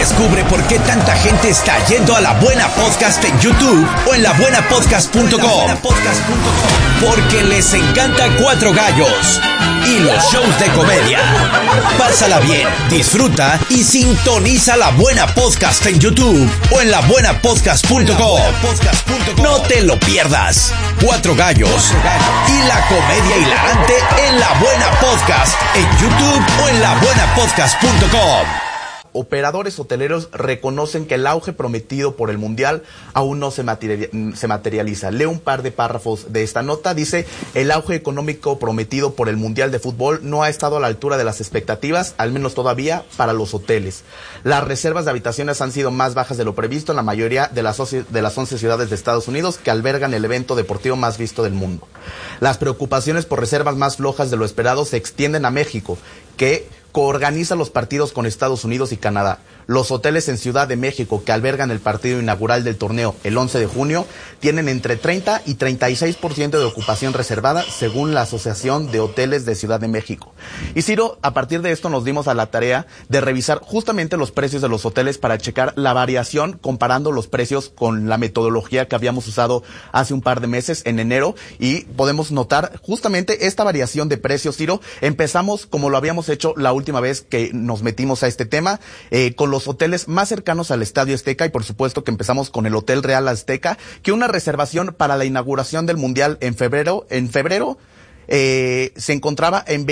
Descubre por qué tanta gente está yendo a La Buena Podcast en YouTube o en labuenapodcast.com. Porque les encanta Cuatro Gallos y los shows de comedia. Pásala bien, disfruta y sintoniza La Buena Podcast en YouTube o en labuenapodcast.com. No te lo pierdas. Cuatro Gallos y la comedia hilarante en La Buena Podcast en YouTube o en labuenapodcast.com. Operadores hoteleros reconocen que el auge prometido por el Mundial aún no se materializa. Leo un par de párrafos de esta nota. Dice: el auge económico prometido por el Mundial de Fútbol no ha estado a la altura de las expectativas, al menos todavía para los hoteles. Las reservas de habitaciones han sido más bajas de lo previsto en la mayoría de las 11 ciudades de Estados Unidos que albergan el evento deportivo más visto del mundo. Las preocupaciones por reservas más flojas de lo esperado se extienden a México, que coorganiza los partidos con Estados Unidos y Canadá. Los hoteles en Ciudad de México que albergan el partido inaugural del torneo el 11 de junio tienen entre 30 y 36% de ocupación reservada, según la Asociación de Hoteles de Ciudad de México. Y Ciro, a partir de esto nos dimos a la tarea de revisar justamente los precios de los hoteles para checar la variación, comparando los precios con la metodología que habíamos usado hace un par de meses, en enero, y podemos notar justamente esta variación de precios, Ciro. Empezamos como lo habíamos hecho la última vez que nos metimos a este tema, con los hoteles más cercanos al Estadio Azteca, y por supuesto que empezamos con el Hotel Real Azteca, que una reservación para la inauguración del Mundial en febrero se encontraba en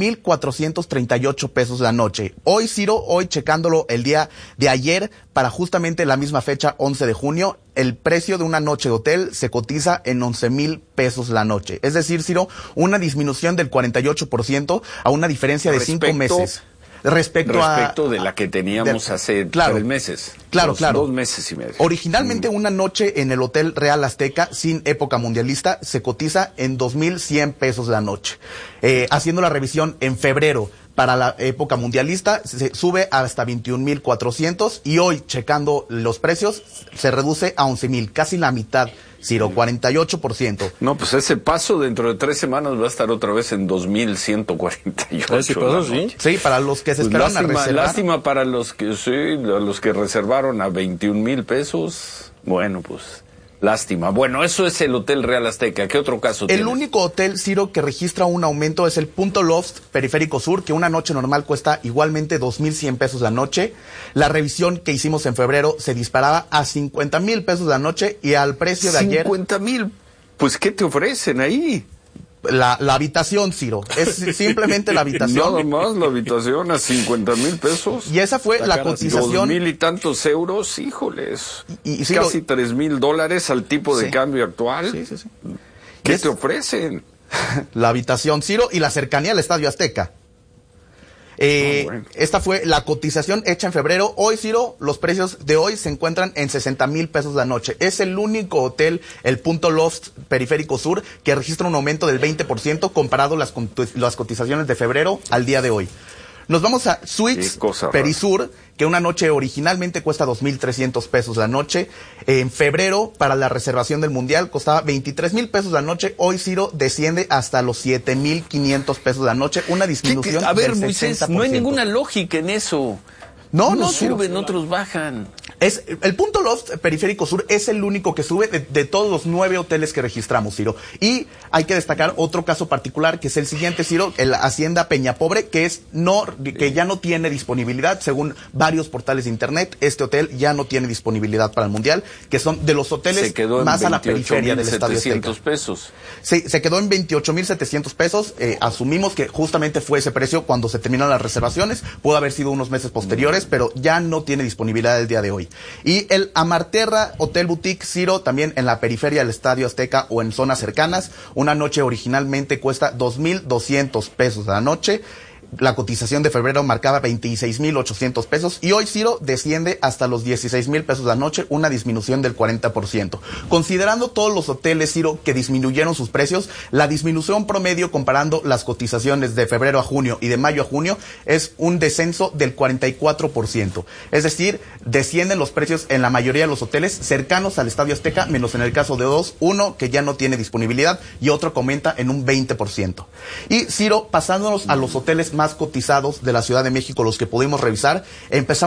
21,438 pesos la noche. Hoy, Ciro, checándolo el día de ayer, para justamente la misma fecha, 11 de junio, el precio de una noche de hotel se cotiza en 11,000 pesos la noche. Es decir, Ciro, una disminución del 48% a una diferencia de 5 meses. Respecto de la que teníamos hace 3 meses. Claro. 2 meses y medio. Originalmente una noche en el Hotel Real Azteca sin época mundialista se cotiza en 2,100 pesos la noche. Haciendo la revisión en febrero para la época mundialista se sube hasta 21,400, y hoy, checando los precios, se reduce a 11,000, casi la mitad, Ciro, 48%. No, pues ese paso dentro de 3 semanas va a estar otra vez en 2,148. ¿Sí pasó, sí? Sí, para los que se esperaron a reservar. Lástima para los que reservaron a 21,000 pesos. Bueno, pues lástima. Bueno, eso es el Hotel Real Azteca. ¿Qué otro caso tienes? El único hotel, Ciro, que registra un aumento es el Punto Loft Periférico Sur, que una noche normal cuesta igualmente 2,100 pesos la noche. La revisión que hicimos en febrero se disparaba a 50,000 pesos la noche, y al precio de ayer... 50,000. Pues, ¿qué te ofrecen ahí? La habitación, Ciro, es simplemente la habitación. Nada más la habitación a 50,000 pesos. Y esa fue la cotización. 2,000 y tantos euros, híjoles. Y casi $3,000 al tipo de cambio actual. Sí. ¿Qué te ofrecen? La habitación, Ciro, y la cercanía al Estadio Azteca. Bueno. Esta fue la cotización hecha en febrero. Hoy, Ciro, los precios de hoy se encuentran en 60,000 pesos la noche. Es el único hotel, el Punto Loft Periférico Sur, que registra un aumento del 20% comparado las cotizaciones de febrero al día de hoy. Nos vamos a Suites Perisur, que una noche originalmente cuesta 2,300 pesos la noche. En febrero, para la reservación del Mundial, costaba 23,000 pesos la noche. Hoy, Ciro, desciende hasta los 7,500 pesos la noche. Una disminución a ver, del Moisés, 60%. No hay ninguna lógica en eso. No suben, otros bajan. El Punto Loft Periférico Sur es el único que sube de todos los 9 hoteles que registramos, Ciro. Y hay que destacar otro caso particular, que es el siguiente, Ciro, el Hacienda Peña Pobre, que ya no tiene disponibilidad, según varios portales de internet. Este hotel ya no tiene disponibilidad para el Mundial, que son de los hoteles más a la periferia del Estadio Azteca. Pesos. Sí, se quedó en 28,700 pesos. Asumimos que justamente fue ese precio cuando se terminaron las reservaciones. Pudo haber sido unos meses posteriores, pero ya no tiene disponibilidad el día de hoy. Y el Amarterra Hotel Boutique, Ciro, también en la periferia del Estadio Azteca o en zonas cercanas. Una noche originalmente cuesta 2,200 pesos a la noche. La cotización de febrero marcaba 26,800 pesos, y hoy, Ciro, desciende hasta los 16,000 pesos la noche, una disminución del 40%. Considerando todos los hoteles, Ciro, que disminuyeron sus precios, la disminución promedio comparando las cotizaciones de febrero a junio y de mayo a junio es un descenso del 44%. Es decir, descienden los precios en la mayoría de los hoteles cercanos al Estadio Azteca, menos en el caso de uno que ya no tiene disponibilidad y otro que aumenta en un 20%. Y, Ciro, pasándonos a los hoteles más cotizados de la Ciudad de México, los que pudimos revisar, empezamos